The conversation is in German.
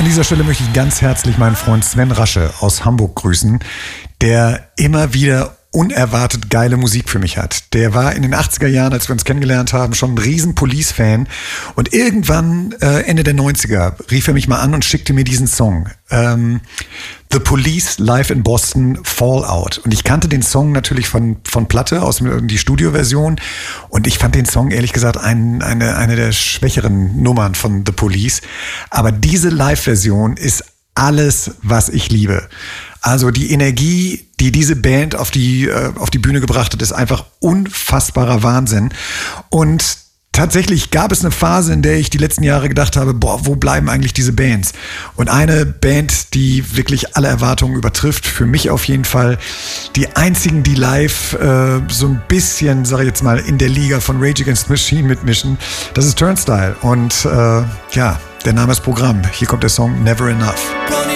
An dieser Stelle möchte ich ganz herzlich meinen Freund Sven Rasche aus Hamburg grüßen, der immer wieder unerwartet geile Musik für mich hat. Der war in den 80er Jahren, als wir uns kennengelernt haben, schon ein riesen Police-Fan. Und irgendwann, Ende der 90er, rief er mich mal an und schickte mir diesen Song. The Police live in Boston, Fallout. Und ich kannte den Song natürlich von Platte, aus die Studioversion. Und ich fand den Song, ehrlich gesagt, eine der schwächeren Nummern von The Police. Aber diese Live-Version ist alles, was ich liebe. Also die Energie, die diese Band auf die Bühne gebracht hat, ist einfach unfassbarer Wahnsinn. Und tatsächlich gab es eine Phase, in der ich die letzten Jahre gedacht habe, wo bleiben eigentlich diese Bands? Und eine Band, die wirklich alle Erwartungen übertrifft, für mich auf jeden Fall die einzigen, die live so ein bisschen, sag ich jetzt mal, in der Liga von Rage Against the Machine mitmischen, das ist Turnstile. Und der Name ist Programm. Hier kommt der Song Never Enough.